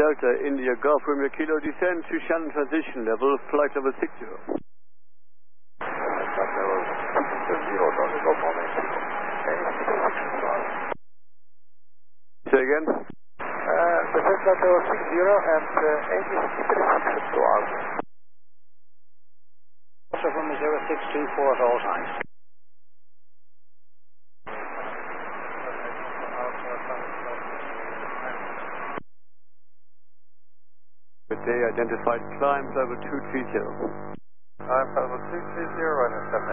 Delta, India, Golf Romeo Kilo, descend to Shannon transition level, flight level 60. Say again? Descent level 60 and 86 to out. Also from 0624 all times. Good day, identified climb level 230. Climb level 230 and 7